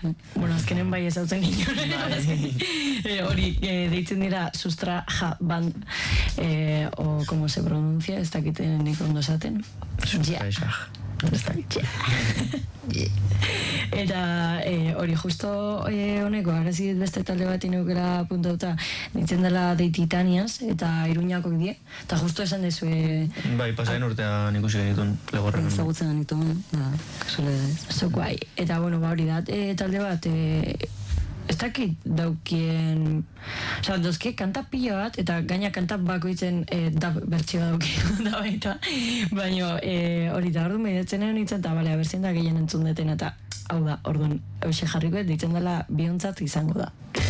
Bueno, azkenen bai ezautzen ginen. Hori, deitzen dira Sustra Ja Band, o como se pronuncia, ez dakiten nik ondo esaten. Sustra Ja. Eta hori justo honeko arazi beste talde bat inokera apuntauta ditzen dela de Titanias eta Iruñako die eta justo esan dezu bai, pasaren urtean ikusi genitun legorren ezagutzen genitun so guai eta bueno hori da talde bat ez dakit daukien oza, dozke kanta pila bat eta gaina kanta bakoitzen dab bertsioa daukien da baita baina hori da orduan mediatzen nintzen eta bale aberzien da gehien entzun deten eta hau da, orduan hause jarriko ditzen dela biontzat izango da